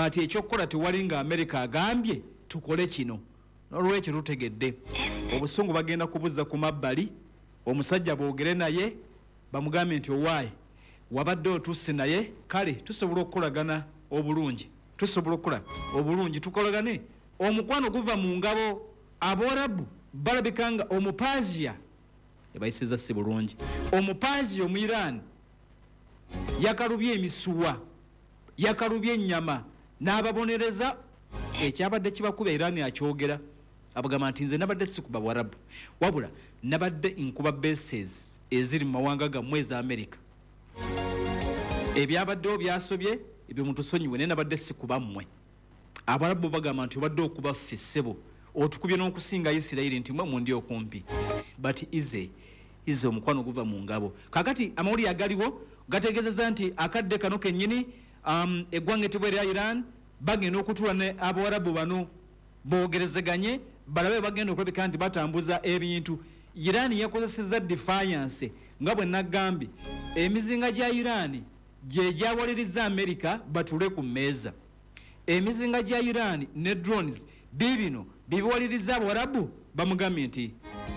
kati ekyokukola tewali nga America agambye tukole kino n'olwekyo tutegedde obusungu bagenda kubuzza ku mabbali omusajja boogere naye bamugambe nti owaaye wabadde otusse naye kale tusobola okukolagana obulungi tukolagane omukwano guva mu ngabo Abarabu balabika nga omupazia yabayisiza si bulungi omupazia omu Iran yakalubye emisuwa yakalubye ennyama n'ababonereza ekyabadde kibakuba Iran akyogera abagamba nti nze nabadde sikuba Abarabu wabula nabadde inkuba bases eziri mu mawanga gammwe eza America ebyabaddewo byasobye ebyo mutusonyiwe naye nabadde sikuba mmwe Abarabu bagamba nti obadde okuba ffe ssebo otukubye n'okusinga Isirayiri nti mwe mundi okumpi but ize omukwano guva mu ngabo kakati amawulire agaliwo gategeezezza nti akadde kano kennyini eggwanga ettibwa erya Iran bagenda okutula ne Abarabu bano boogerezeganye balabe bagenda okulabika nti batambuza ebintu Iran yakozesezza defiance nga bwe nagambye emizinga gya Iran gye gyawaliriza America batule ku mmeeza emizinga gya Iran ne drones bibino bibiwaliriza Abarabu bamugambye nti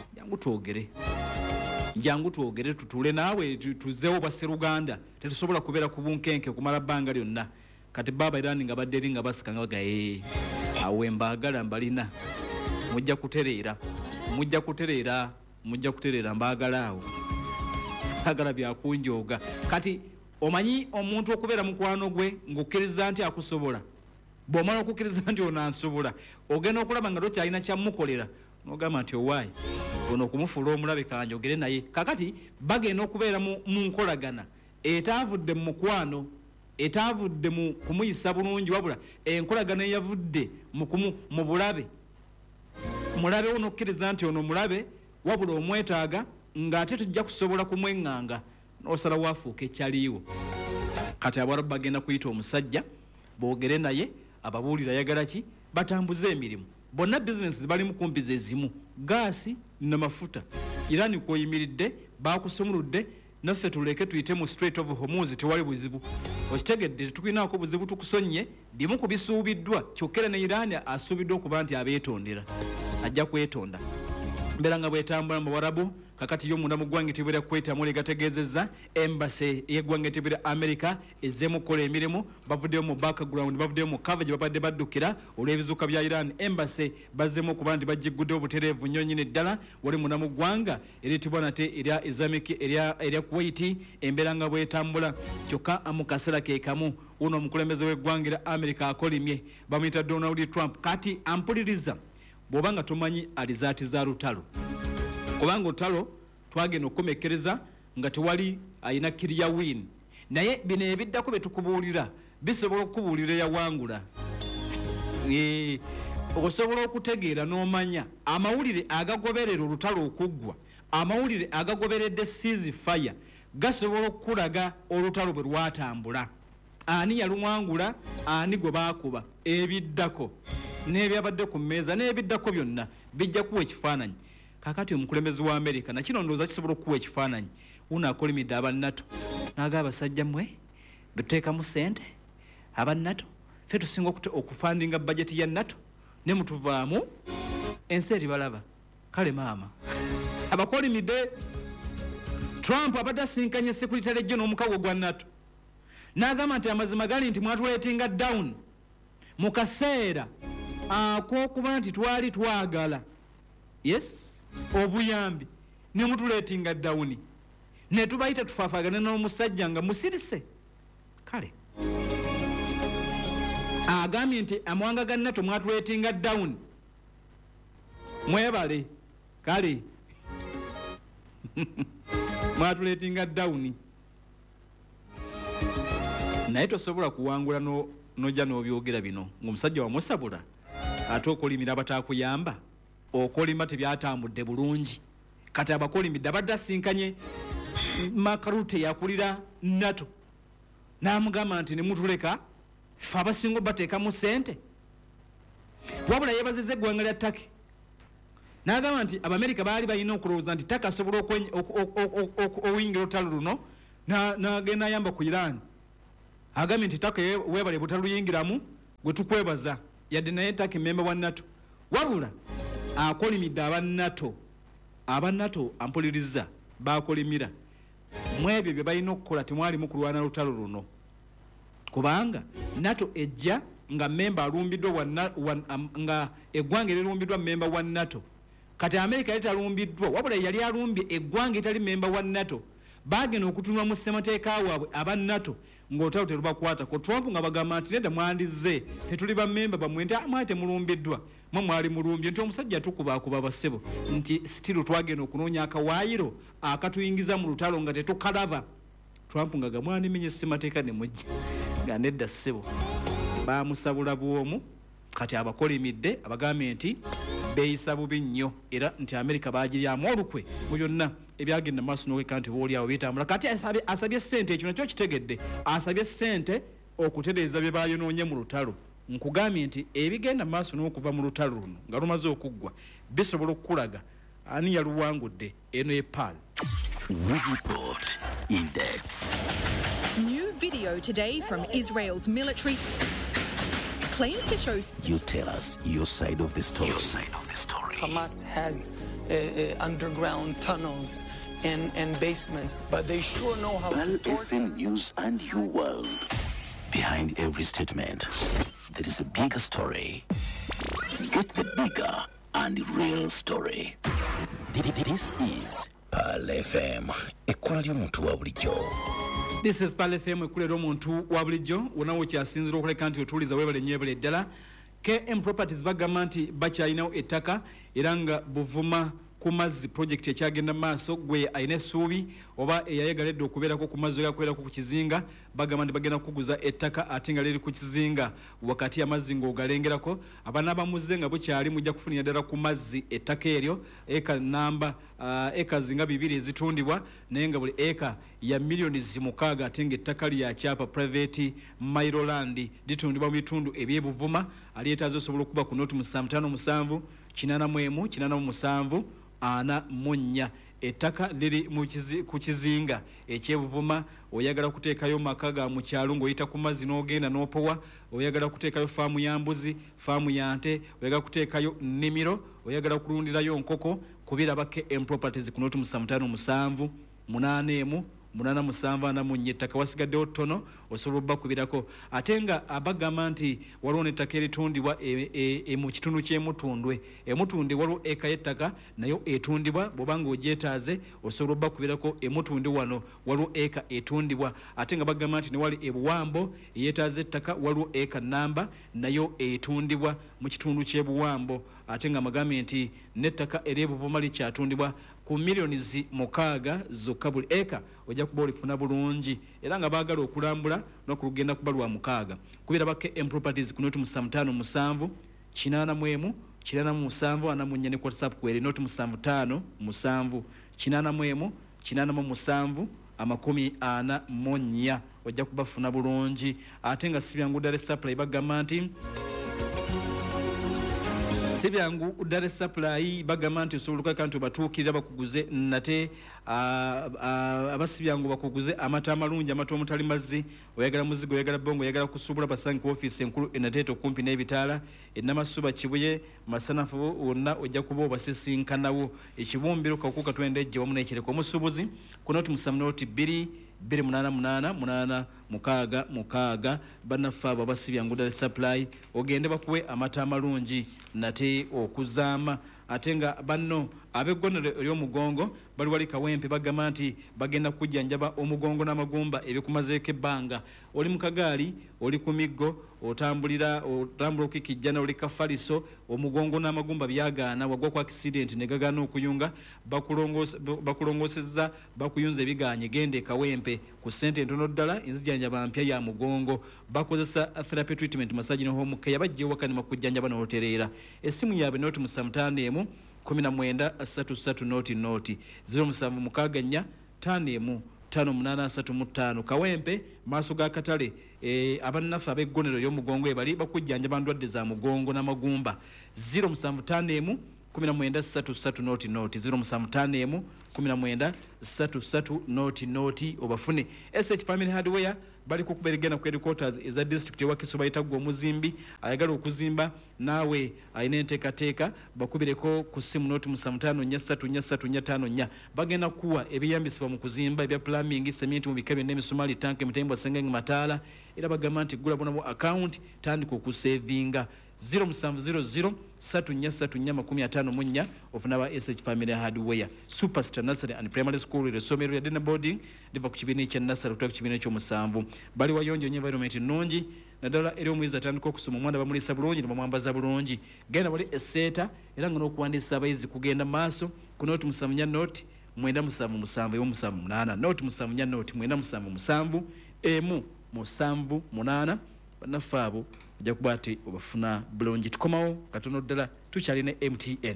jangu twogere tutule naawe tuzeewo baseruganda tetusobola kubeera ku bunkenke kumala bbanga lyonna kati baba Iran nga badde eri nga basika nga bagaye awe mbaagala mbalina mujja kutereera mbaagala awo saagala byakunjooga kati omanyi omuntu okubeera mukwano gwe ng'okkiriza nti akusobola bw'omala okukkiriza nti onansobola ogenda okulaba nga tokyalina kyamukolera n'ogamba nti owaayi ono okumufuula omulabe kanjogere naye kakati bagenda okubeera mu nkolagana etaavudde mu mukwano etaavudde mu kumuyisa bulungi wabula enkolagana eyavudde mu bulabe mulabe wo n'okkiriza nti ono mulabe wabula omwetaaga ng'ate tujja kusobola kumweŋŋanga n'osalawo afuuka ekyaliiwo kati Abarabu bagenda kuyita omusajja boogere naye ababuulira ayagala ki batambuze emirimu bonna bizinesi balimu kumpi ze zimu gaasi n'amafuta Iran kwoyimiridde bakusumuludde naffe tuleke tuyite mu Strait of Hormuz tewali buzibu okitegedde tetukulinaako buzibu tukusonye bimu ku bisuubiddwa kyokera ne Iran asuubiddwa okuba nti abeetondera ajja kwetonda mbeera nga bwetambula mu Barabu kakati yo munda mu ggwanga ettibwa kwetamu legategeezezza embassy y'eggwanga ettibwa America ezzeemu okukola emirimu bavuddeyo mu background bavuddeyo mu cover gye babadde baddukira olw'ebizuuka bya Iran embassy bazzeemu okuba nti bagigguddeho obutereevu nnyo nnyini ddala wali munda mu ggwanga eryetibwa nate erya Islamic erya Kuwait embeera nga bwetambula kyokka mu kaseera ke kamu uno omukulembeze w'eggwanga erya America akolimye bamuyita Donald Trump kati ampuliriza bw'obanga tomanyi alizaati za lutalo kubanga olutalo twagenda okukomekereza nga tewali ayina kiriya win naye bino ebiddako betukubuulira bisobola okubuulira yawangula osobola okutegeera n'omanya amawulire agagoberera olutalo okuggwa amawulire agagoberedde ceasefire gasobola okulaga olutalo bwe lwatambula ani yaluwangula ani gwe baakuba ebiddako n'ebyabadde ku mmeeza n'ebiddako byonna bijja kuwa ekifaananyi kakati omukulembeze wa America nakino ndowooza kisobola okuwa ekifaananyi uno akolimidde aba NATO n'agamba abasajja mmwe betuteekamu ssente aba NATO ffe tusinga okufandinga bajeti ya NATO ne mutuvaamu ensi eri balaba kale maama abakolimidde Trump abadde asinkanye sekuritale jjo n'omukago gwa NATO n'agamba nti amazima gali nti mwatuleetinga down mu kaseera ak'okuba nti twali twagala yes obuyambi ne mutuleetinga dawuni ne tubayita tufaafagane n'omusajja nga musirise kale agambye nti amawanga ga NATO mwatuleetinga dawuni mwebale kale mwatuleetinga dawuni naye tosobola kuwangula nojja n'obyogera bino ng'omusajja wamusabula ate okolimira abatakuyamba okolima tebyatambudde bulungi kati abakolimidde abadde asinkanye Makarute yakulira NATO n'amugamba nti ne mutuleka ffe abasinga bateekamu ssente wabula yeebazizza eggwanga lya Turkey n'agamba nti Abamerika baali balina okulowooza nti Turkey asobola okuyingira olutalo luno n'agenda ayamba ku Iran agambye nti Turkey weebale butaluyingiramu gwe tukwebaza yadde naye Turkey member wa NATO wabula akolimidde aba NATO ampuliriza bakolimira mu ebyo bye balina okukola temwalimu kulwana lutalo luno kubanga NATO ejja nga member alumbiddwa nga eggwanga erumbiddwa member wa NATO kati America yali talumbiddwa wabula yali alumbye eggwanga etali member wa NATO bagenda okutunula mu ssemateeka waabwe aba NATO ng'olutalo terubakwata ko Trump nga bagamba nti nedda mwandize tetuli ba member bamwe nti mwali temulumbiddwa mwe mwali mulumbye nti omusajja tukubaakuba basebo nti stilu twagenda okunoonya akawaayiro akatuyingiza mu lutalo nga tetukalaba Trump nga gamwandimenye ssemateeka ne mujja nga nedda ssebo bamusabula bwomu kati abakolimidde abagambye nti beeyisa bubi nnyo era nti America bagiryamu olukwe mu byonna ebyagenda maaso n'okweka nti boolyawo bitambula kati asabye ssente ekyo nakyo kitegedde asabye ssente okutereeza bye bayonoonye mu lutalo nkugambye nti ebigenda maaso n'okuva mu lutalo luno nga lumaze okuggwa bisobola okukulaga ani yaluwangudde eno epaal Report in depth. New video today from Israel's military claims to show. You tell us your side of the story. Your side of the story. Hamas has underground tunnels and basements, but they sure know how Pearl to torture. FM News and your world. Behind every statement, there is a bigger story. Get the bigger and real story. This is Pearl FM. Ekkola ly'omuntu wa bulijjo. This is Pearl FM ekulera omuntu wa bulijjo wonawo kyasinzira okuleka nti otuuliza weebale nnyebale ddala KM Properties bagamba nti bakyalinawo ettaka era nga Buvuma ku mazzi project ekyagenda maaso gwe ayina essuubi oba eyayegaledde okubeerako ku mazzi oyakubeerako ku kizinga bagamba nti bagenda kuguza ettaka ate nga liri ku kizinga wakati amazzi ng'ogalengerako abaana bamuze nga bukyali mujja kufunira ddala ku mazzi ettaka eryo eka namba eka zinga 2 ezitundibwa naye nga buli eka ya millioni 6 ate nga ettaka lya kyapa private Mairoland litundibwa mu bitundu eby'Ebuvuma aliyeetaaze osobola okuba ku noti 57 87 ana munya ettaka liri ku kizinga eky'Ebuvuma oyagala kuteekayo maka ga mu kyalo ng'oyita ku mazzi n'ogenda n'opowa oyagala kuteekayo faamu ya mbuzi faamu ya nte oyagala kuteekayo nnimiro oyagala kulundirayo nkoko kubiraba KM Properties ku noti 57 87 ettaka wasigaddewo ttono osobola bakubirako ate nga abagamba nti waliwo n'ettaka eritundibwa mu kitundu ky'Emutundwe Emutundwe waliwo eka y'ettaka nayo etundibwa bw'obanga ogyetaaze osobola bakubirako Emutundwe wano waliwo eka etundibwa ate nga bagamba nti ne wali Ebuwambo eyeetaaze ettaka waliwo eka namba nayo etundibwa mu kitundu ky'Ebuwambo ate nga magambye nti n'ettaka ery'Ebuvuma likyatundibwa ku millioni 6 zokka buli eka ojja kuba olifuna bulungi era nga baagala okulambula n'okulugenda kuba lwa 6 kubira ba KM Properties ku noti 57 87 anamunya ne ku WhatsApp kweri noti 75 87 40 ojja kubafuna bulungi ate nga sibyangu Dar es Supply bagamba nti sibyangu Dar es Supply bagamba nti osobola kantu batuukirira bakuguze nate abasibyangu bakuguze amata amalungi amata omutali mazzi oyagala muzigo oyagala bongo oyagala kusubula basangi ku office enkulu enateto kumpi n'ebitaala enamasuba Kibuye masanafu wonna ojja kuba obasisinkanawo ekibumbiro kakuka twendejje wamu n'ekireko omusubuzi ku noti 288 banafa babasibyangu Dar es Supply ogende bakuwe amata amalungi nate okuzaama ate nga banno abeggwaniro ery'omugongo bali wali Kawempe bagamba nti bagenda kujjanjaba omugongo n'amagumba ebikumazeeko ebbanga oli mu kagaali oli ku miggo otambula okikijjana oli kafaliso omugongo n'amagumba byagaana wagwa ku accident ne gagaana okuyunga bakulongosezza bakuyunza ebiganye gende Kawempe ku ssente ntono ddala enzijjanjaba mpya ya mugongo bakozesa therapy treatment massage ne home care bajjeewo wakati makujjanjaba n'otereera essimu yaabwe noti 75 19 noti 07 585 Kawempe maaso ga katale abannafa ab'eggonero ery'omugongo ebali bakujjanjaba ndwadde za mugongo n'amagumba 07 19 noti 07 19 obafune SH Family Hardware bali kukuberigana ku headquarters eza district ewa Kiso bayita gwo omuzimbi ayagala okuzimba naawe ayina enteekateeka bakubireko ku simu noti 55434354 bagenda kuwa ebiyambisibwa mu kuzimba ebya plumbing cement mu bika byonna emisumali tanke mitembwa sengenge mataala era bagamba nti gula bona mu account tandika okusavinga 0700 ofuna ba SH Family Hardware Superstar Nursery and Primary School esomero ya Dena Boarding liva ku kibiina ekya nursery kutoka ku kibiina ekyomusanvu bali wayonjo environment nnungi naddala eri omuyizzi atandika okusoma omwana bamulisa bulungi nebamwambaza bulungi genda bali esseeta era nga n'okuwandiisa abayizi kugenda maaso ku noti 7 noti 977 noti 7 noti 977 emu 78 bannaffe abo ojja kuba ati obafuna bulungi tukomawo katono ddala tukyalina MTN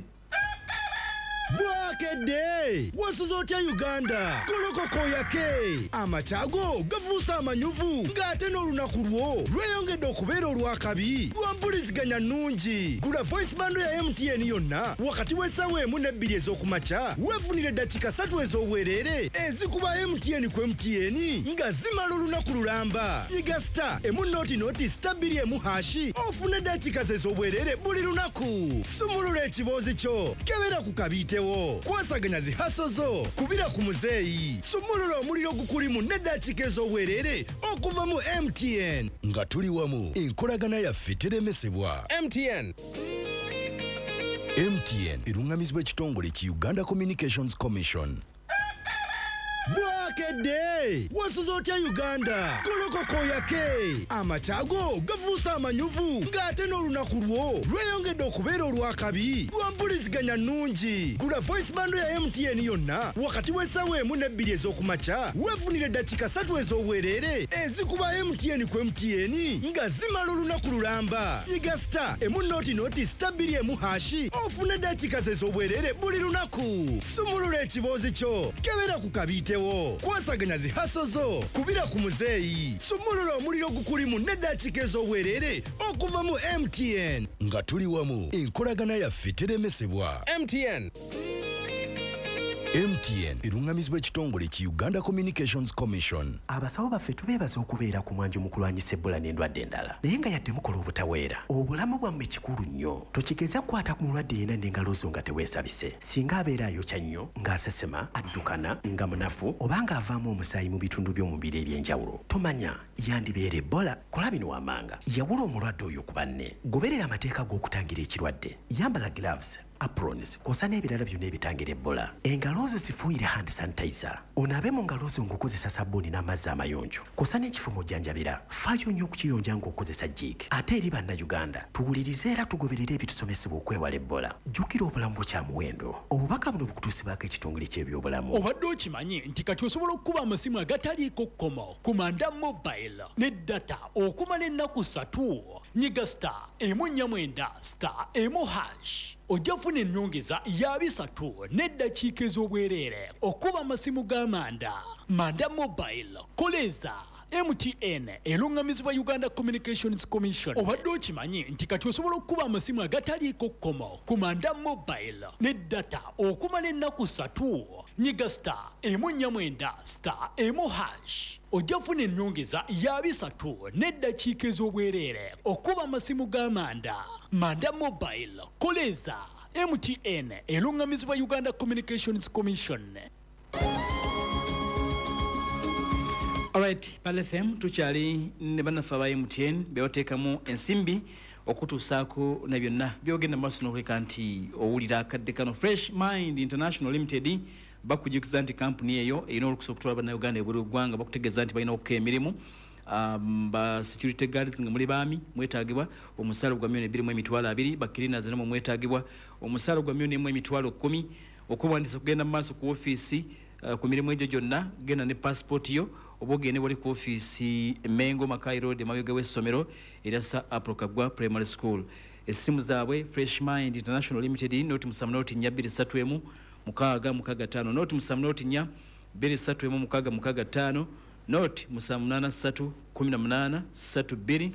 Bwakede wasuza otya Uganda kolokoko yake amachago gafuusa amanyuvu ng'ate n'olunaku lwo lweyongedde okubeera olwakabi lwampuliziganya nnungi gula voice bando ya MTN yonna wakati w'essaawa emu n'ebbiri ez'okumakya weefunire eddakiika 3 ez'obwereere ezikuba MTN ku MTN nga zimala olunaku lulamba nyiga star emu noti star 2 hashi ofune eddakiika ze ez'obwereere buli lunaku sumulula ekiboozi kyo kebera ku kabitewo kwasaganya zihaso zo kubira ku muzeeyi sumulula omuliro gukulimu n'eddakiika ez'obwereere okuva mu MTN nga tuli wamu enkolagana yaffe teremesebwa MTN erungamizibwa ekitongole ki Uganda Communications Commission. Bwakede wasuza otya Uganda kolokoko yake amachago gafuusa amanyuvu ng'ate n'olunaku lwo lweyongedde okubeera olwakabi lwampuliziganya nnungi gula voice bando ya MTN yonna wakati w'essaawa emu n'ebbiri ez'okumakya weefunire eddakiika 3 ez'obwereere ezikuba MTN ku MTN nga zimala olunaku lulamba nyiga star emu noti star 2 hashi ofune eddakiika ze ez'obwereere buli lunaku sumulula ekiboozi kyo kebera ku kabitewo kwasaganya zihaso zo kubira ku muzeeyi sumulula omuliro gukulimu n'eddakiika ez'obwereere okuva mu MTN nga tuli wamu enkolagana yaffe teremesebwa MTN erungamizibwa ekitongole ki Uganda Communications Commission. Abasawo baffe tubeebaza okubeera ku mwanjo mu kulwanyisa Ebola n'endwadde endala naye nga yadde mukola obutaweera obulamu bwammwe kikulu nnyo tokigeza kukwata ku mulwadde yenna n'engalo zo nga teweesabise singa abeera ayokya nnyo ng'asesema addukana nga munafu oba ng'avaamu omusaayi mu bitundu by'omubiri eby'enjawulo tomanya yandibeera Ebola kola bino wammanga yawula omulwadde oyo ku banne goberera amateeka g'okutangira ekirwadde yambala gloves aprons kosa n'ebirala byonna ebitangira Ebola engalo zo zifuuyire hand sanitizer onaabe mu ngalo zo ng'okozesa sabbuuni n'amazzi amayonjo kosa n'ekifumo ojjanjabira faayo nnyo okukiyonja ng'okozesa jig ate eri bannayuganda tuwulirize era tugoberere ebitusomesebwa okwewala Ebola jjukira obulamu bwo kya muwendo obubaka buno bukutuusibwako ekitongole ky'ebyobulamu obadde okimanyi nti kati osobola okuba amasimu agataliiko kkomo kumanda mobile ne data okumala ennaku 3 nyiga star emu 49 star emu hash ojja kufuna ennyongeza ya 3 n'eddakiika ez'obwereere okuba amasimu g'amanda manda mobile koleza MTN erungamizibwa Uganda Communications Commission. Obadde okimanyi nti kati osobola okuba amasimu agataliiko kkomo ku manda mobile ne data okumala ennaku 3 nyiga star emu 49 star emu hash ojja kufuna ennyongeza ya 3 n'eddakiika ez'obwereere okuba amasimu g'amanda manda mobile koleza MTN erungamizibwa Uganda Communications Commission. Alright, Pal FM tukyali ne bannaffe aba MTN bebateekamu ensimbi okutuusaako na byonna byogenda maaso n'okuleka nti owulira akadde kano Fresh Mind International Limited bakujukiza nti kampuni eyo erina olukusa okutwala bannayuganda ebweru w'eggwanga bakutegeeza nti balina okukola emirimu ba security guards nga muli baami mwetaagibwa omusaala gwa $2,200 ba cleaners namwe mwetaagibwa omusaala gwa $1,1000 okuwandiisa kugenda mu maaso ku ofiisi ku mirimu egyo gyonna genda ne passport yo obogene bali ku ofiisi Mengo Makai Road emabega w'essomero era sa Aprokagwa Primary School. Essimu zaabwe Fresh Mind International Limited noti 7 mukaaga mukaaga 5 noti 7 235 noti 783 18 32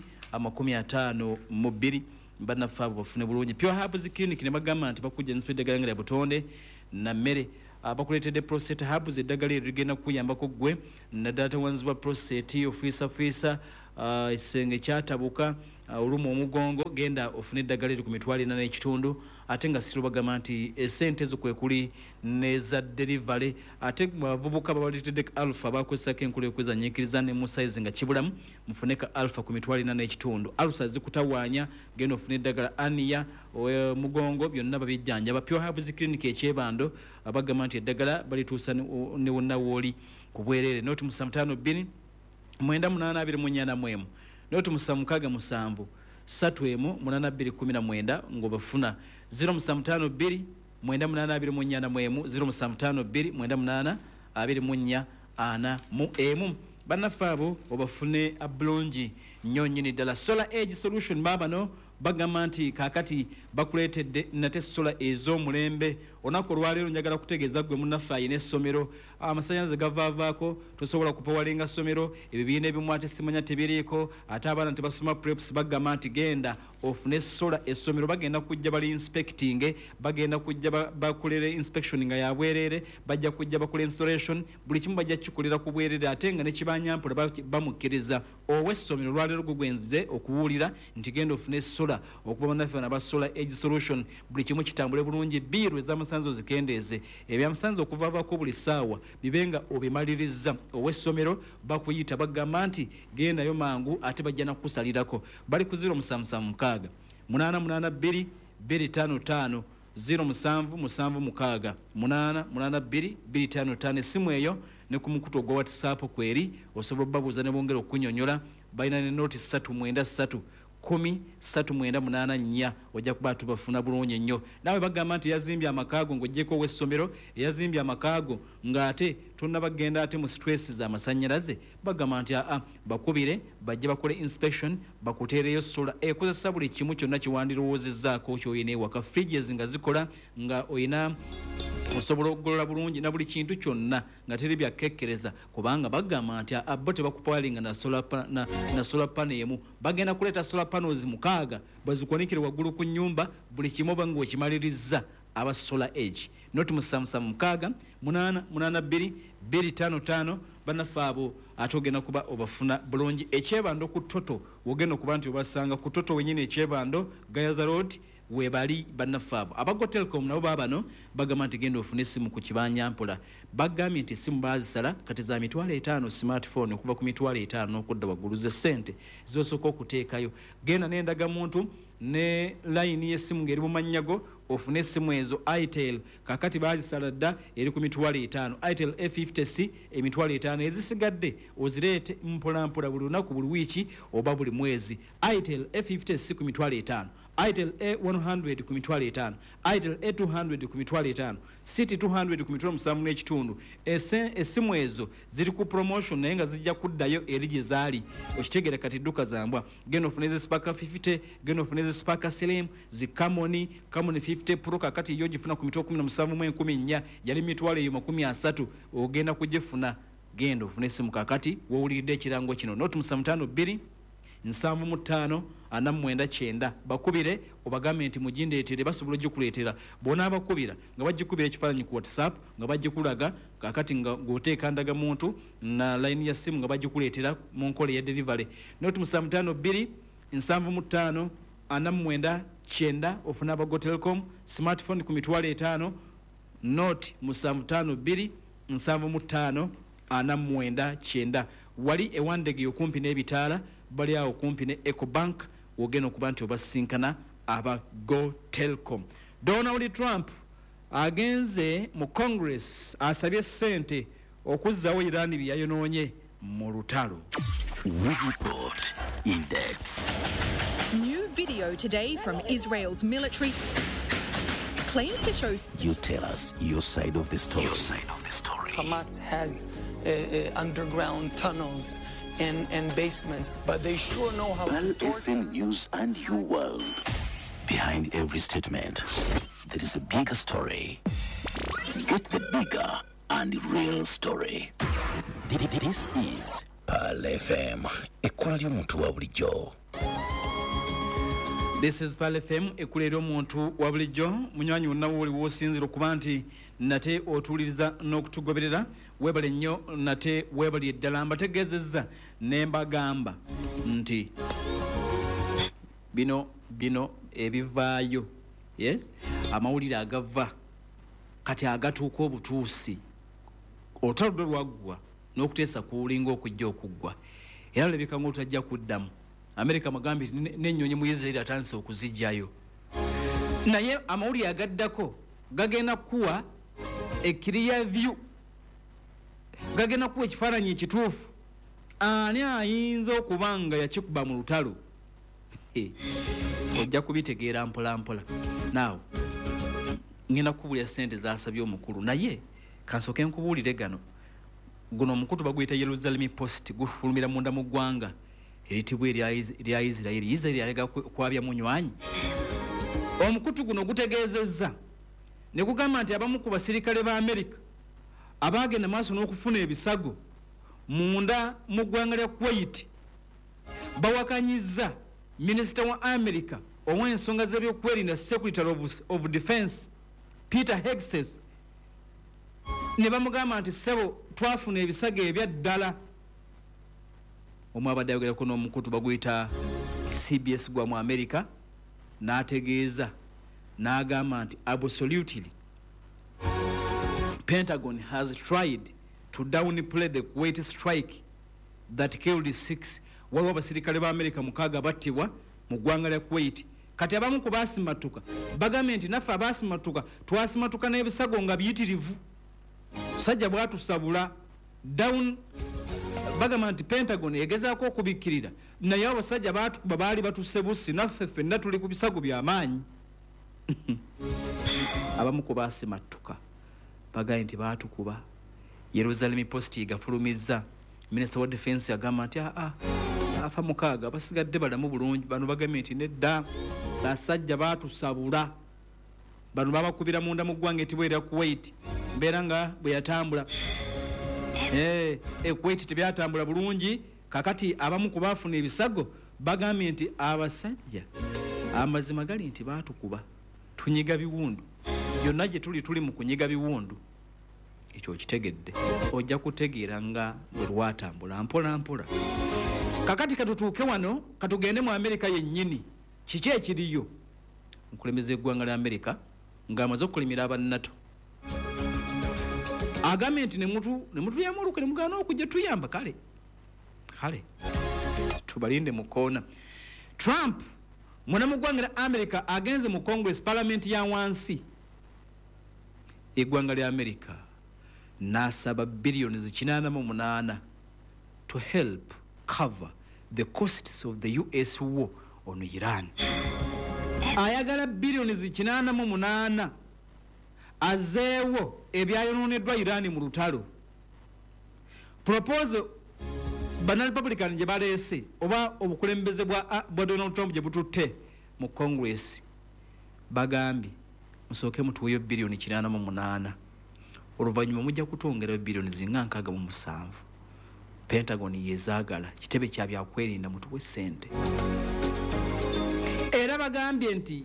52 bannaffe abo bafune bulungi Pure Herbs Clinic ne bagamba nti bakujja inspector galanga ya butonde na mmere bakuleetedde prostate hubs eddagala eryo ligenda kukuyambako gwe naddala tewanzibwa prostate ofiisafiisa ekisenge kyatabuka olumu omugongo genda ofune eddagala eryo ku mitwalo 4 n'ekitundu ate nga siro bagamba nti esente ezo kwe kuli neza delivery ate bavubuka babaleetedde alpha bakozesako enkola yokwezanyiikiriza ne mu size nga kibulamu mufune ka alpha ku mitwalo 4 n'ekitundu alpha zikutawaanya genda ofune eddagala ania mugongo byonna babijjanjaba Pure Herbs Clinic ekyebando abagamba nti eddagala balituusa ne wonna wooli ku bwereere noti mu 52 9824 noti mu 6 3 ng'obafuna 052 9824 052 bannaffe abo obafune abulungi nnyo nnyini ddala Solar Edge Solution babano bagamba nti kakati bakuleetedde nate sola ez'omulembe onako olwaleero njagala kutegeeza gwe munnaffe ayina essomero amasannyalaze gavaavaako tosobola kupawalinga ssomero ebibiina ebimu ate simanya tebiriiko ate abaana tebasoma preps bagamba nti genda ofune sola essomero bagenda kujja bali inspecting bagenda kujja bakolere inspection nga yabwereere bajja kujja bakola installation buli kimu bajja kikolera ku bwereere ate nga ne kibanyampula bamukkiriza ow'essomero olwaleero gwenzize okuwulira nti genda ofune sola okuva bannaffe naba Solar Edge Solution buli kimu kitambule bulungi biiro ez'amasanzo zikendeeze ebyamasanzo okuvaavaako buli ssaawa bibenga obimaliriza ow'essomero bakuyita bagamba nti gendayo mangu ate bajja nakusalirako bali ku 076 882 255 0776 882 255 essimu eyo ne ku mukutu ogwa WhatsApp kweri osobola babuuza ne bongera okunyonyola balina ne noti 393 10 ojja kuba tubafuna bulungi nnyo nawe bagamba nti yazimbye amakaago ng'ojjeko ow'essomero eyazimbye amakaago ng'ate tonna bagenda ate mu stress z'amasannyalaze bagamba nti bakubire bajje bakole inspection bakuteereyo sola ekozesa buli kimu kyonna kiwandirowoozezzaako ky'oyina ewaka fridges nga zikola nga oyina osobola okugolola bulungi na buli kintu kyonna nga teri byakekkereza kubanga bagamba nti bo tebakupawalinga na solar panel emu bagenda kuleeta solar panels 6 bazikuwanikire waggulu ku nnyumba buli kimu oba ng'okimaliriza aba Solar Edge noti mu 776 882 255 bannaffe abo ate ogenda kuba obafuna bulungi ekyebando ku toto ogenda okuba nti obasanga ku toto wenyini ekyebando Gayaza Road webali bannaffe abo abago Telecom nabo babano bagamba nti genda ofune essimu ku kibanyampula bagambye nti essimu baazisala kati za mitwalo 5 smartphone okuva ku mitwalo 5 okudda wagguluze ssente zosooka okuteekayo genda n'endaga muntu ne line y'essimu ng'eri mu mannyago ofune essimu ezo Itel kakati baazisala dda eri ku mitwalo 5 Itel A50C emitwalo 5 ezisigadde ozireete mpolampola buli lunaku buli wiiki oba buli mwezi Itel A50C ku mitwalo 5 Itel A100 ku mitwalo 5 Itel A200 ku mitwalo 5 City 200 ku mitwalo 7 n'ekitundu essimu ezo ziri ku promotion naye nga zijja kuddayo eri gye zaali okitegeera kati dduka zambwa genda ofune ezi Spark 50 genda ofune ezi Spark Slim zi Camon 50 Pro kakati yo gifuna ku mitwalo 17 yali mitwalo 30 ogenda kugifuna genda ofune essimu kakati wowulidde ekirango kino noti 752 75 49 bakubire obagambe nti mugindeetere basobola ogikuleetera bona abakubira nga bagikubira ekifaananyi ku WhatsApp nga bagikulaga kakati nga ng'oteeka ndaga muntu na line ya simu nga bagikuleetera mu nkola ya delivery noti 752 75 49 ofuna abago Telecom smartphone ku mitwalo 5 noti 752 75 49 wali ewandege okumpi n'ebitaala bali awo kumpi ne Ecobank ogenda okuba nti obasinkana aba Go Telecom. Donald Trump agenze mu Congress asabye ssente okuzzawo Iran byayonoonye mu lutalo. Report in depth. New video today from Israel's military claims to show... You tell us your side of the story. Your side of the story. Hamas has underground tunnels and basements, but they sure know how Pal to torture. FM News and You World. Behind every statement, there is a bigger story. Get the bigger and real story. This is Pal FM, ekkola ly'omuntu wa bulijjo. This is Pal FM ekulera omuntu wa bulijjo munywanyi wonna woli wosinzira okuba nti nate otuliriza n'okutugoberera webale nnyo nate webali eddala mbategeezezza ne mbagamba nti bino ebivaayo yes amawulire agava kati agatuuka obutuusi olutalo lwaggwa n'okuteesa kulinga okujja okuggwa era olabika ng'otajja kuddamu America magambi n'ennyonyi mu Israeli atandise okuzijjayo naye amawulire agaddako gagenda kuwa a clear view gagenda kuwa ekifaananyi ekituufu ani ayinza okuba nga yakikuba mu lutalo ojja kubitegeera mpolampola naawe ngenda kukubulira ssente zasabye omukulu naye kansooke nkubuulire guno omukutu baguyita Jerusalem Post gufulumira munda mu ggwanga eritibwa erya Israeli alega kwabya munywanyi omukutu guno gutegeezezza ne kugamba nti abamu ku basirikale ba America abagenda maaso n'okufuna ebisago munda mu ggwanga lya Kuwait bawakanyizza minisita wa America ow'ensonga z'ebyokwerinda Secretary of Defense Peter Hegseth ne bamugamba nti sebo twafuna ebisago ebya ddala omwabadde ayogerako n'omukutu baguyita CBS gwa mu America n'ategeeza n'agamba nti absolutely Pentagon has tried to downplay the Kuwait strike that killed 6 waliwo abasirikale ba America 6 battibwa mu ggwanga lya Kuwait kati abamu ku baasimatuka bagambye nti naffe abaasimatuka twasimatuka n'ebisago nga biyitirivu sajja bwatusabula down bagamba nti Pentagon egezaako okubikkirira naye abasajja baatukuba baali batusse busi naffe ffenna tuli ku bisago by'amaanyi abamu ku baasimatuka bagambye nti baatukuba Jerusalem Post gafulumizza minisita wa defense agamba nti afa 6 basigadde balamu bulungi bano bagambye nti nedda basajja baatusabula bano babakubira munda mu ggwanga etibwa erya Kuwait mbeera nga bwe yatambula Kuwait tebyatambula bulungi kakati abamu ku baafuna ebisago bagambye nti abasajja amazima gali nti baatukuba tunyiga biwundu byonna gye tuli mu kunyiga biwundu ekyo kitegedde ojja kutegeera nga bwe lwatambula mpola kakati katutuuke wano katugende mu America yennyini kiki ekiriyo nkulemeza eggwanga lya America ng'amaze okulimira abannato agambye nti ne mutuyamba oluke ne mugaana okujja tuyamba kale tubalinde mu koona Trump mwana mu ggwanga lya America agenze mu Congress Parliament ya wansi eggwanga lya America n'asaba billions 88 to help cover the costs of the US war on Iran ayagala billions 88 azeewo ebyayononeddwa Iran mu lutalo proposal bana Republican gye baleese oba obukulembeze bwa Donald Trump gye bututte mu Congress bagambye musooke mutuweeyo billion 88 oluvannyuma mujja kutwongerayo billion zinga 67 Pentagon yezaagala kitebe kya byakwerinda mutuwe ssente era bagambye nti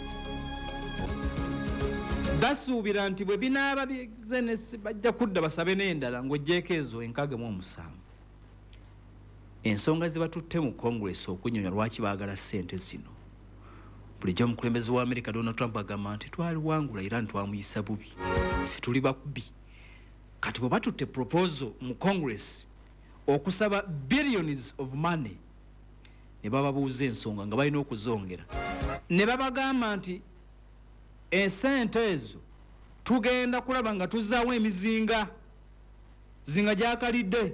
basuubira nti bwe binaaba bizenesi bajja kudda basabe n'endala ng'oggyeko ezo 67 ensonga zibatutte mu Congress okunyonya lwaki baagala ssente zino bulijjo omukulembeze wa America Donald Trump agamba nti twaliwangula era ntwamuyisa bubi ffe tuli bakubi kati bwe batutte proposal mu Congress okusaba billions of money ne bababuuza ensonga nga balina okuzongera ne babagamba nti esente ezo tugenda kulaba nga tuzaawo emizinga zinga gyakalidde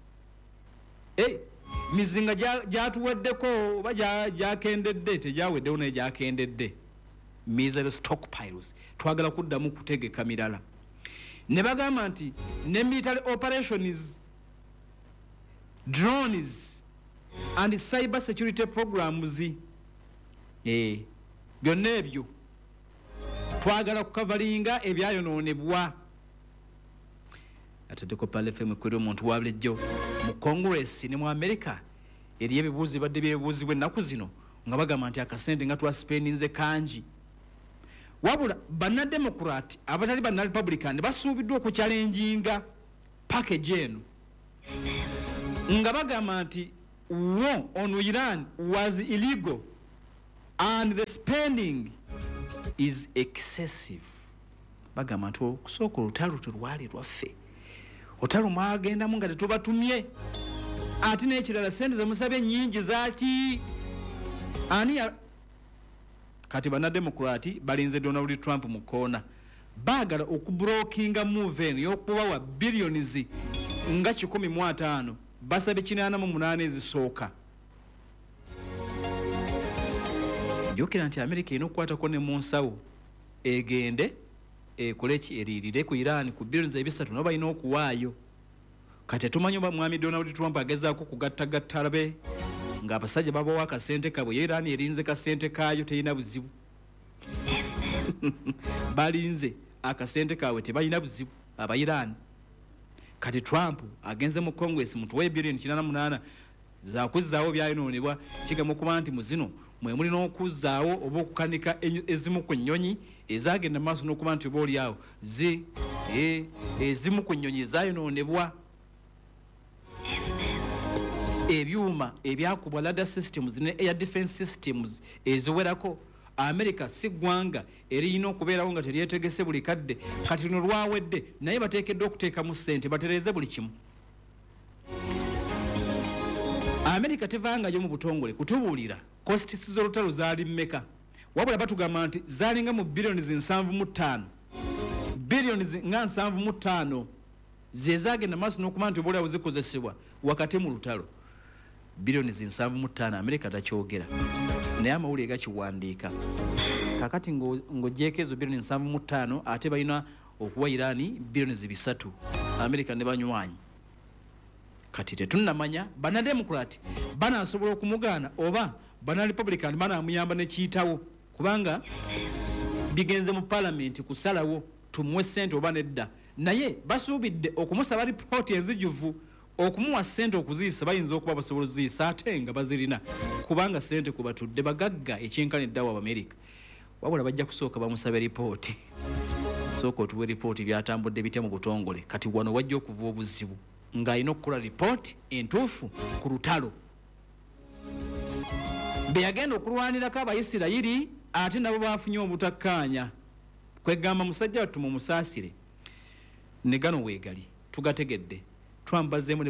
mizinga gyatuweddeko oba gyakendedde tegyaweddewo naye gyakendedde missile stockpiles twagala kuddamu kutegeka mirala ne bagamba nti ne military operations drones and cyber security programs byonna ebyo twagala kukavalinga ebyayonoonebwa ataddeko Pal FM kweri omuntu wabulijjo mu Congress ne mu America eri ebibuuzi badde byebuuzibwa ennaku zino nga bagamba nti akasente nga twaspendinze kangi. Wabula bannademokrati abatali bannarepublican basuubiddwa okukyalenjinga package eno nga bagamba nti war on Iran was illegal and the spending is excessive. Bagamba nti okusooka olutalo terwali lwaffe, olutalo mwagendamu nga tetubatumye, ate n'ekirala sente zemusabye nnyingi zaaki ani kati bannademokrati balinze Donald Trump mu koona, baagala okubrokinga move eno y'okubawa billions nga 15 basabye 88 ezisooka. Jjukira nti Amerika erina okukwatako ne mu nsawo egende ekole eriirire ku Iran ku billions 3 nabo balina okuwaayo. Kati tumanyi mwami Donald Trump agezaako kugattagatta alabe nga abasajja babawa akasente kabwe, Iran erinze kasente kaayo terina buzibu. Balinze akasente kaabwe tebalina buzibu aba Iran. Kati Trump agenze mu Congress mutuwe billion 98 za kuzzaawo byayonoonebwa, kigamu kuba nti muzino mwe mulina okuzzaawo oba okukanika ezimu ku nnyonyi ezagenda maaso n'okuba nti oba oliawo ezimu ku nnyonyi ezayonoonebwa. Ebyuma ebyakubwa radar systems ne air defense systems eziwerako. America si ggwanga eriyina okubeerawo nga teryetegese buli kadde, kati luno lwawedde naye bateekeddwa okuteekamu ssente batereze buli kimu. America tevangayo mu butongole kutubuulira kositisi z'olutalo zaali mmeka, wabula batugamba nti zaalinga mu billions 75 billions nga 75 zezagenda maaso n'okuba nti obaoliawo zikozesebwa wakati mu lutalo. Billions 75 America takyogera naye amawulire gakiwandiika. Kakati ng'ogyeko ezo billions 75 ate balina okuwa Iran billions 3 America ne banywanyi. Kati tetunnamanya bannademokrati banaasobola okumugaana oba bannarepublican banaamuyamba ne kiyitawo, kubanga bigenze mu parliament kusalawo tumuwe ssente oba nedda, naye basuubidde okumusaba ripooti enzijuvu okumuwa ssente okuziyisa. Bayinza okuba basobola okuziyisa ate nga bazirina, kubanga ssente kubatudde bagagga ekyenkanidde wa America. Wabula bajja kusooka bamusabe ripooti. Sooka otuwe ripooti byatambudde bitya mu butongole. Kati wano wajja okuva obuzibu ng'alina okukola ripooti entuufu ku lutalo. Be yagenda okulwanirako Abayisirayiri ate nabo bafunye obutakkaanya. Kwegamba musajja wattu mumusaasire ne gano weegali tugategedde. Twambazeemu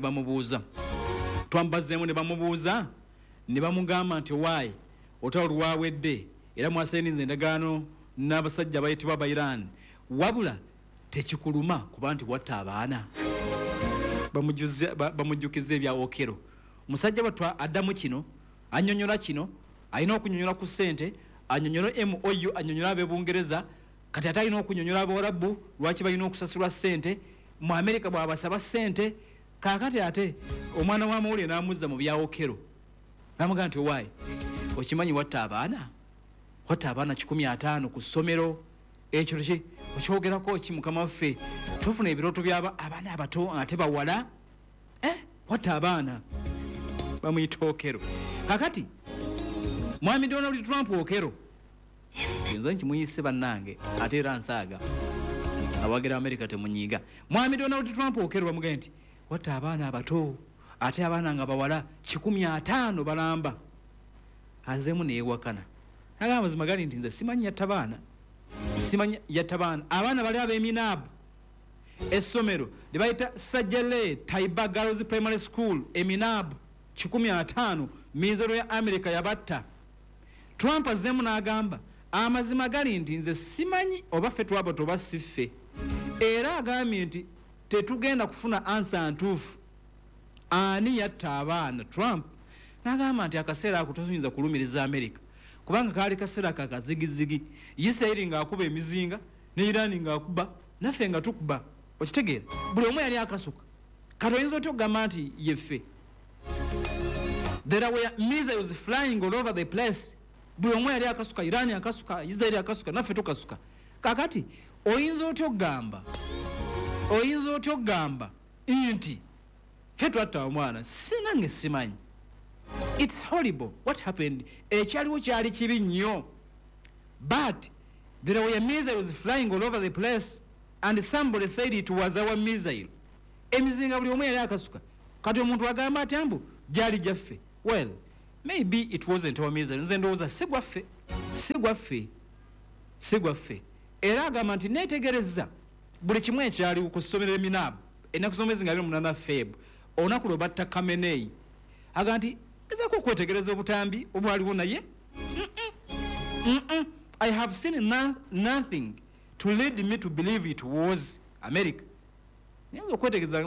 ne bamubuuza ne bamugamba nti waayi otalo lwawedde era mwasainiza endagaano n'abasajja bayitibwa ba Iran, wabula tekikuluma kuba nti watta abaana. Bamujjukiza ebya Okero. Musajja batwa addamu kino, annyonnyola kino, alina okunyonnyola ku ssente, annyonnyola MOU, annyonnyola ab'Ebungereza, kati ate alina okunnyonnyola Abawarabu lwaki balina okusasulwa ssente. Mu America bw'abasaba ssente, kaakati ate omwana w'amawulire n'amuzza mu bya Okero n'amugamba nti owaayi okimanyi watta abaana 150 ku ssomero, ekyo okyogerako ki mukama waffe? Tufuna ebirooto by'abaana abato ate bawala, watta abaana. Bamuyita Okero. Kakati mwami Donald Trump Okero nze nkimuyise bannange ate era nsaaga awagira America temunyiiga. Mwami Donald Trump Okero bamugamba nti watta abaana abato ate abaana nga bawala 150 balamba. Azeemu neewakana agamba mazima gali nti nze simanyi yatta baana. Abaana bali ab'eminaabu. Essomero lye bayita Sajjale Taiba Girls Primary School eminaabu 150 mizero ya America yabatta. Trump azeemu n'agamba amazima gali nti nze simanyi oba ffe twaba toba siffe, era agambye nti tetugenda kufuna ansa ntuufu ani yatta abaana. Trump n'agamba nti akaseera ako toyinza kulumiriza America kubanga kaali kaseera kakazigizigi. Isirayiri ng'akuba emizinga ne Iran ng'akuba naffe nga tukuba. Okitegeera buli omu yali akasuka. Kati oyinza otya okugamba nti yeffe? There were missiles flying all over the place. Buli omu yali akasuka, Iran akasuka, Isirayiri akasuka, naffe tukasuka. Kakati oyinza otya okugamba nti ffe twatta omwana sinange simanyi. It's horrible what happened. Ekyaliwo kyali kibi nnyo. But there were missiles flying all over the place and somebody said it was our missile. Emizinga buli omu yali akasuka. Kati omuntu agamba ati ambu gyali gyaffe. Well, maybe it wasn't our missile. Nze ndowooza si gwaffe. Era agamba nti neetegereza buli kimu ekyali ku ssomero eminaabu ennaku z'omwezi nga 28 Feb olunaku lwe batta Khamenei. Agamba nti gezaako okwetegereza obutambi obwaliwo naye. I have seen nothing to lead me to believe it was America. Nyanza okwetegereza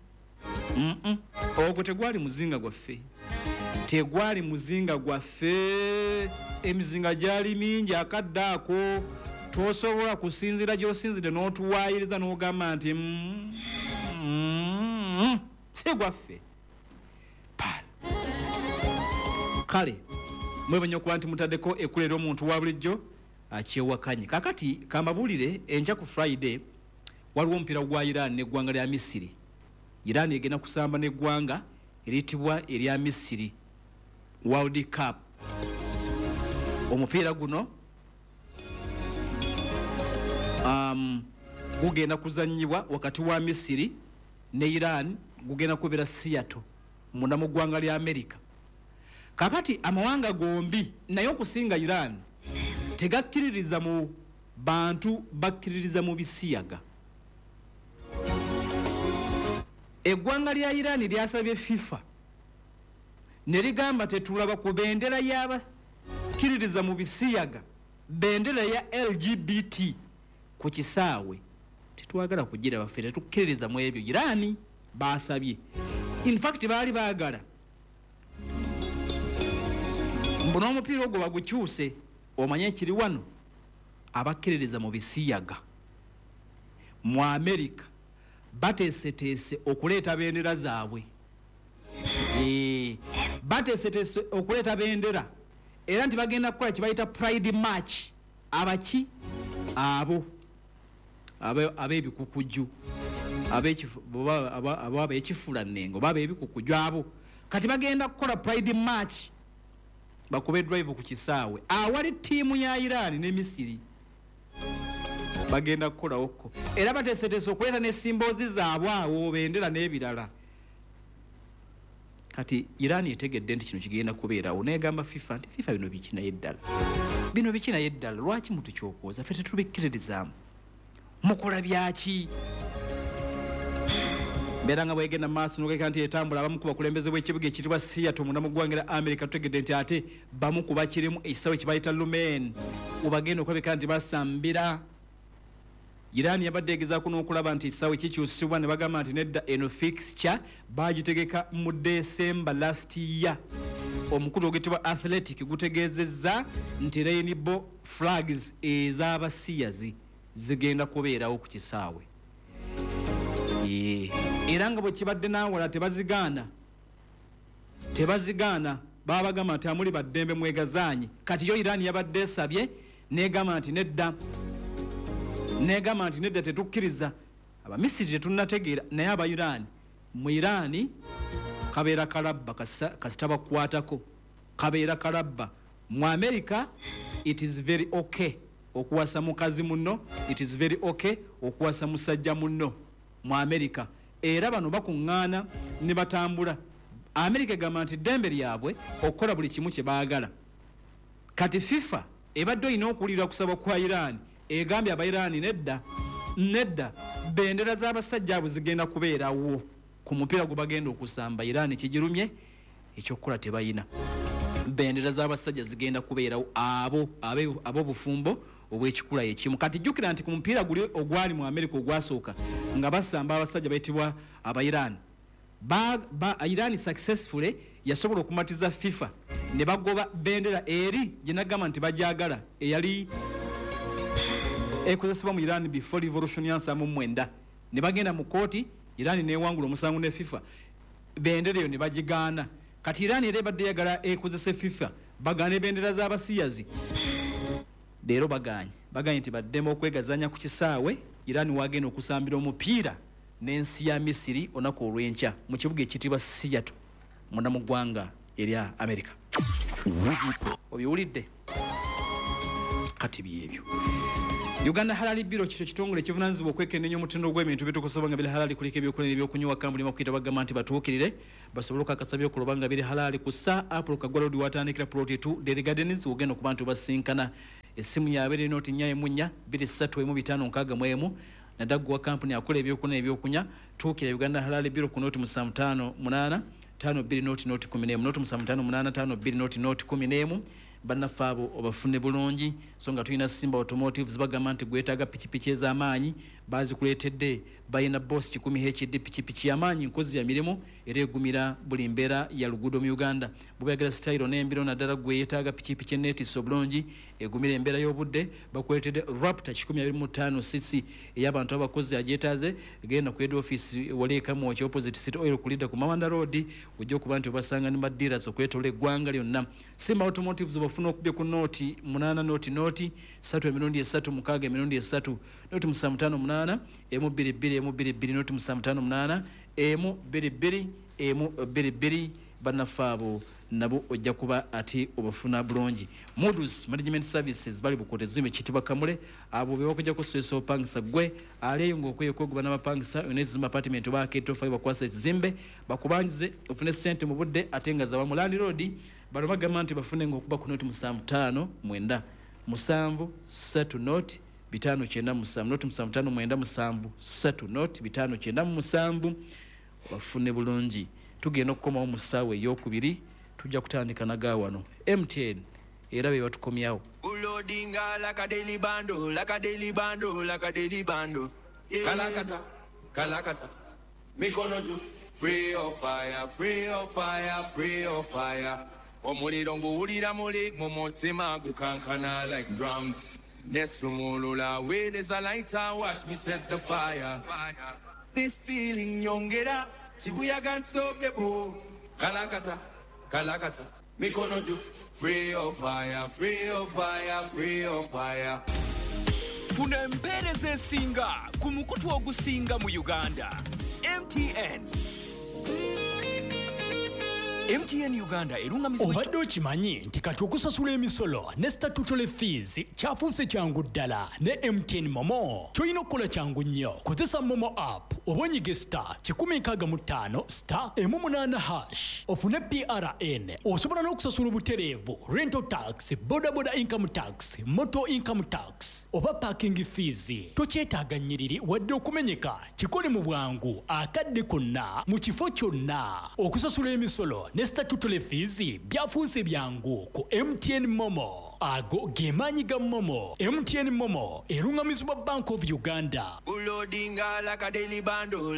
ogwo tegwali muzinga gwaffe. Emizinga gyali mingi akadde ako tosobola kusinzira gy'osinzire n'otuwaayiriza n'ogamba nti si gwaffe. Kale mwebanya okuba nti mutaddeko ekulera omuntu wa bulijjo akyewakanye. Kakati kambabuulire enkya ku Friday waliwo omupiira gwa Iran n'eggwanga lya Misiri. Iran egenda kusamba n'eggwanga eritibwa erya Misiri World Cup. Omupiira guno gugenda kuzannyibwa wakati wa Misiri ne Iran, gugenda kubeera Seattle munda mu ggwanga lya America. Kakati amawanga gombi naye okusinga Iran tegakkiririza mu bantu, bakkiririza mu bisiyaga. Eggwanga lya Iran lyasabye FIFA ne ligamba tetulaba ku bendera y'abakkiririza mu bisiyaga, bendera ya LGBT ku kisaawe tetwagala kugiraba ffe, tetukkiririza mu ebyo. Iran basabye, in fact baali baagala mbuno omupiira ogwo bagukyuse. Omanye ekiri wano abakkiririza mu bisiyaga mu America bateeseteese okuleeta bendera zaabwe. Bateeseteese okuleeta bendera era nti bagenda kukola kibayita Pride March. Abaki abo ab'ebikukuju ab'ekifulannengo baba ebikukuju abo kati bagenda kukola Pride March bakube drive ku kisaawe awali ttiimu ya Iran ne Misiri bagenda kukola okko era bateeseteese okuleeta n'essimbozi zaabwe awo bendera n'ebirala. Kati Iran etegedde nti kino kigenda kubeerawo n'egamba FIFA nti FIFA bino biki naye ddala lwaki mutukyokooza ffe tetubikkiririzaamu mukola byaki? Mbeera nga bwegenda maaso nogeka nti etambula abamu ku bakulembeze bw'ekibuga ekitibwa Seattle munda mu ggwanga lya America tutegedde nti ate bamu ku bakirimu ekisaawe kye bayita Lumen ubagenda okulabika nti basambira. Iran yabadde egezaako n'okulaba nti ekisaawe kikyusibwa ne bagamba nti nedda eno fixture bagitegeka mu December last year. Omukulu oguyitibwa Athletic gutegeezezza nti rainbow flags ez'abasiyazi zigenda kubeerawo ku kisaawe. Era nga bwe kibadde naawala tebazigaana baba bagamba nti amuli baddembe mwegazaanye. Kati yo Iran yabadde esabye n'egamba nti nedda tetukkiriza. Abamisiri tetunnategeera naye aba Iran mu Iran kabeera kalabba kasita bakwatako kabeera kalabba. Mu America it is very okay okuwasa mukazi munno, it is very okay okuwasa musajja munno mu America. Era bano bakuŋŋaana ne batambula. America egamba nti ddembe lyabwe okukola buli kimu kye baagala. Kati FIFA ebadde olina okuwulira kusaba kwa Iran egambye aba Iran nedda bendera z'abasajja abo zigenda kubeerawo ku mupiira gwe bagenda okusamba. Iran kigirumye ekyokukola tebayina. Bendera z'abasajja zigenda kubeerawo abo bufumbo obw'ekikula ekimu. Kati jjukira nti ku mupiira guli ogwali mu America ogwasooka nga basamba abasajja bayitibwa aba Iran. Iran successfully yasobola okumatiza FIFA ne bagoba bendera eri gye nagamba nti bajagala eyali ekozesebwa mu Iran before revolution ya 1979 ne bagenda mu kooti. Iran neewangula omusango ne FIFA, bendera eyo ne bagigaana. Kati Iran era ebadde yagala ekozese FIFA bagaana bendera z'abasiyazi. Leero baganye nti baddemu okwegazanya ku kisaawe. Iran wagenda okusambira omupiira n'ensi ya Misiri onako olw'enkya mu kibuga ekitibwa Seattle munda mu ggwanga erya America. Obiwulidde kati byebyo. Uganda Halali Bureau kito kitongole kivunaanyizibwa okwekenneenya omutindo gw'ebintu bitukusoba nga biri halali kuliko ebyokulya ebyokunywa kampuni makuyita bagamba nti batuukirire basobole okukakasa by'okuloba nga biri halali kussa Apple Kagwalodi watandikira ploti 2 Dairy Gardens ogenda okuba nti basinkana essimu ya 24 nadagwa kampuni akola ebyokunywa ebyokunya tuukira Uganda Halali Bureau ku noti 558 52 noti 11 noti 558 52 noti 11 bannaffaabo obafune bulungi so nga tulina Simba Automotives bagamba nti gwetaaga pikipiki ez'amaanyi bazikuleetedde bayina boss 10 HD pikipiki y'amaanyi nkozi ya mirimu era egumira buli mbeera ya luguudo mu Uganda bubagala style n'embiro naddala gwe yeetaaga pikipiki ennetiiso bulungi egumira embeera y'obudde bakuleetedde Raptor 125 cc ey'abantu abakozi agyetaaze genda ku head office waleekamu ki opposite City Oil kulidda ku Mawanda Road ojja okuba nti obasanga ne madealers okwetola eggwanga lyonna. Simba Automotives obafuna okubye ku noti 8 noti 3 3 mukaaga emirundi 3 noti 558 22 noti 558 22 bannaffaabo nabo ojja kuba ati obafuna bulungi. Modus Management Services bali bukote zime kitibwa Kamule abo be bakujja kusesa opangisa gwe aliyo ng'okweyokogoba n'abapangisa onezima apartment baketo 5 bakwasa zimbe bakubanjize ofune sente mu budde atenga za mu Land Road bano bagamba nti bafune ng'okuba ku noti 559 7 noti 597 noti 559 noti 597 bafune bulungi. Tugenda okukomawo mu ssaawa ey'okubiri tujja kutandika nagawano MTN era be batukomyawo ulodinga like a daily bando kalakata mikono juu free of fire omuliro nguwulira muli mu mutima gukankana like drums nesumulula where there's a lighter watch me set the fire this feeling nyongera chibuyaga unstoppable kalakata mikono juu free of fire funa empeereza esinga ku mukutu ogusinga mu Uganda. MTN Uganda erungamizibwa. Obadde okimanyi nti kati okusasula emisolo ne statutory fees kyafuuse kyangu ddala ne MTN Momo. Kyolina okukola kyangu nnyo. Kozesa Momo app oba onyige *185*8 ofune PRN. Osobola n'okusasula obutereevu rental tax, bodaboda income tax, motor income tax oba parking fees. Tokyetaaga nnyiriri wadde okumenyeka kikole mu bwangu akadde konna mu kifo kyonna. Okusasula emisolo ne statutory fees byafuuse byangu ku MTN Momo. Ago gemaanyi ga Momo. MTN Momo erungamizibwa Bank of Uganda. Ulodinga like a daily bando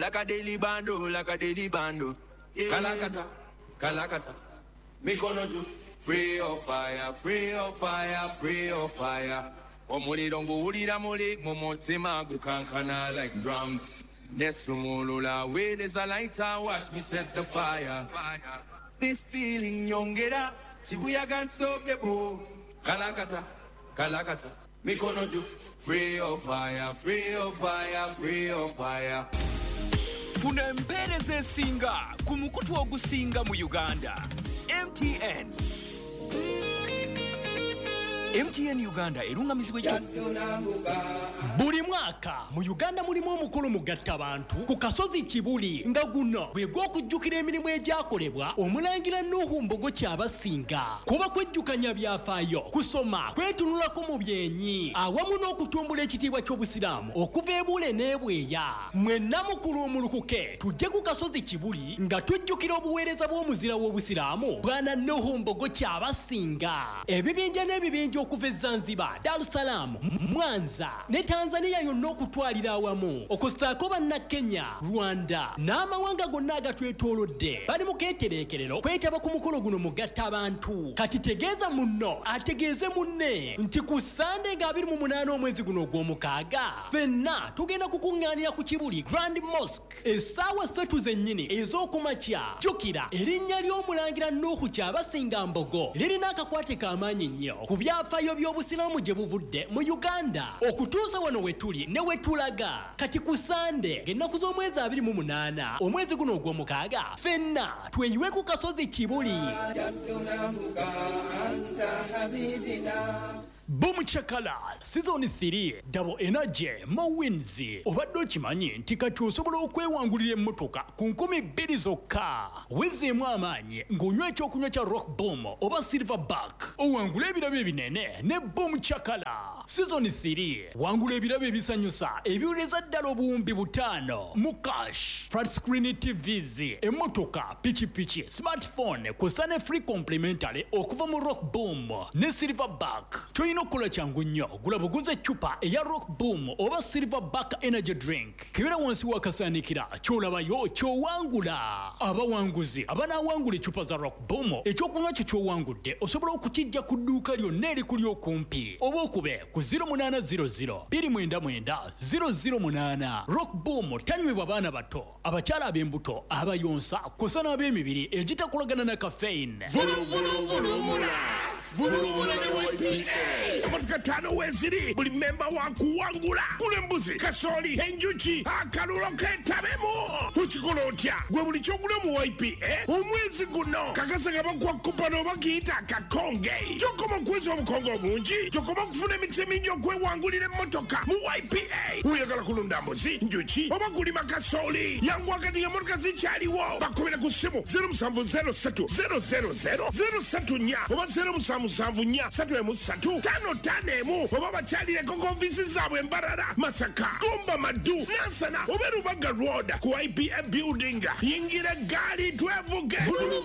kalakata mikono juu free of fire omuliro nguwulira muli mu mutima gukankana like drums nesumulula where there's a lighter watch me set the fire this feeling nyongera chibuyaga unstoppable kalakata mikono juu free of fire funa empeereza esinga ku mukutu ogusinga mu Uganda. MTN Uganda erungamizibwa buli mwaka mu Uganda mulimu omukolo mugatta abantu ku kasozi Kibuli nga guno bwe gw'okujjukira emirimu egyakolebwa omulangira Nuhu Mbogo Kyabasinga kuba kwejjukanya byafaayo kusoma kwetunulako mu byenyi awamu n'okutumbula ekitiibwa ky'obusiraamu okuva ebule n'ebweya mwenna mukulu omulukuke tujje ku kasozi Kibuli nga tujjukira obuweereza bw'omuzira w'obusiraamu bwana Nuhu Mbogo Kyabasinga. Ebibinja n'ebibinja okuva Zanzibar, Dar es Salaam, Mwanza ne Tanzania yonna okutwalira awamu okusaako banna Kenya, Rwanda n'amawanga gonna agatwetoolodde bali mu keetereekerero kwetaba ku mukolo guno mugatta abantu. Kati tegeeza munno ategeeze munne nti ku Sande nga 28 omwezi guno ogw'omukaaga ffenna tugenda kukuŋŋaanira ku Kibuli Grand Mosque essaawa 3 zennyini ez'okumakya. Jjukira erinnya ly'omulangira Nuhu Kyabasinga Mbogo lirina akakwate k'amaanyi nnyo ku byafa byafaayo by'obusiraamu gye buvudde mu Uganda okutuusa wano wetuli ne wetulaga kati ku Sande ng'ennaku z'omwezi 28 omwezi guno ogw'omukaaga ffenna tweyiwe ku kasozi Kibuli. Boom Chakalal Season 3 Double Energy Mo Wins. Obadde okimanyi nti kati osobola okwewangulira emmotoka ku 2,000 zokka. Wezeemu amaanyi ng'onywa ekyokunywa kya Rock Boom oba Silverback. Owangula ebirabo ebinene ne Boom Chakala. Season 3 wangula ebirabo ebisanyusa ebiwuleza ddala obuwumbi 5 mu cash. Flat screen TVs, emmotoka, pichi, smartphone kusa ne free complimentary okuva mu Rock Boom ne Silverback. Nokola changu nnyo gula buguze eccupa eya Rock Boom oba Silverback energy drink kibera wansi wakasaanikira kyolabayo kyowangula. Abawanguzi abanawangula eccupa za Rock Boom ekyokunywa kyo kyowangudde osobola okukijja ku dduuka lyonna erikuli okumpi oba okube ku 0800 299 008. Rock Boom tanywebwa baana bato, abakyala ab'embuto, abayonsa kusa n'ab'emibiri egitakolagana na caffeine. Vulumula ne YPA amatuka 5 weziri buli memba wakuwangula kule mbuzi kasoli enjuki akalulo ketabemo tukikola otya gwe buli kyogula mu YPA omwezi guno kakasanga bakwa kupano bakiyita kakonge kyokoma kwezi obukongo obungi kyokoma kufuna emikisa mingi okwewangulira emmotoka mu YPA. Oyagala kulunda mbuzi njuki oba kulima kasoli yangu wakati emotoka zikyaliwo bakubira ku ssimu 0703 000 034 oba 07 musanvunya 3 oba bakyalireko ku ofisi zaabwe Mbarara, Masaka, Gomba, Madu, Nansana oba Rubaga Road ku IPA building. Yingira gaali twevuge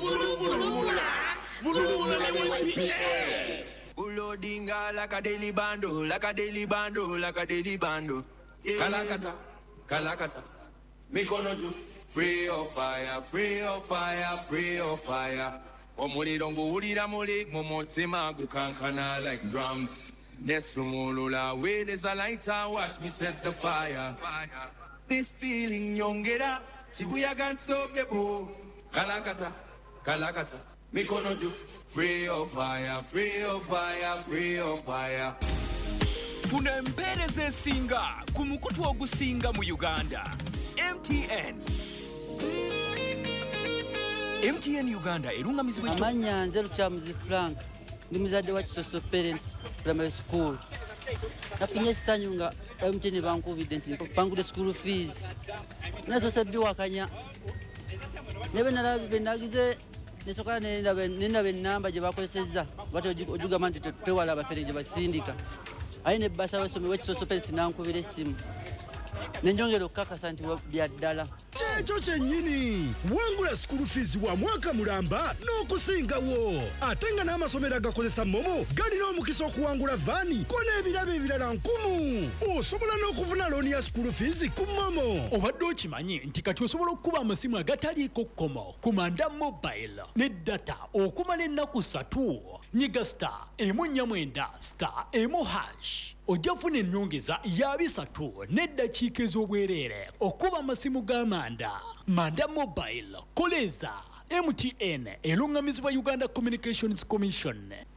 vulumula ne YPA. Ulodinga like a daily bando, like a daily bando, like a daily bando. Kalakata, Mikonoju, free of fire, free of fire, free of fire. Omuliro nguwulira muli mu mutima gukankana like drums. Nesumulula where there's a lighter, watch me set the fire. This feeling yongera, Shibuya can't stop the boom. Kalakata, Mikonoju, free of fire, free of fire, free of fire. Funa empeereza esinga ku mukutu ogusinga mu Uganda. MTN Uganda erungamizibwa amanya nze Lukyamuzi Frank ndi muzadde wa Kisoso Parents Primary School. Nafunye essanyu nga MTN bankubidde nti bangudde school fees nasoose biwakanya nebe nalabe nagize nesokola nenaba ennamba gye bakozesezza bati ojugamba nti tewala abafere gye basindika ayi ne bbasa w'essomero w'Ekisoso Parents nankubira essimu nenjongera okukakasa nti bya ddala. Ekyo kyennyini wangula school fees wa mwaka mulamba n'okusingawo ate nga n'amasomero agakozesa momo galina omukisa okuwangula vaani ko n'ebirabo ebirala 1000. Osobola n'okufuna looni ya school fees ku momo. Obadde okimanyi nti kati osobola okukuba amasimu agataliiko kkomo ku Manda Mobile ne data okumala ennaku 3. Nyiga *149*1#. Ojja kufuna ennyongeza ya 3 n'eddakiika ez'obwereere okuba amasimu g'Amanda. Manda Mobile koleza MTN erungamizibwa Uganda Communications Commission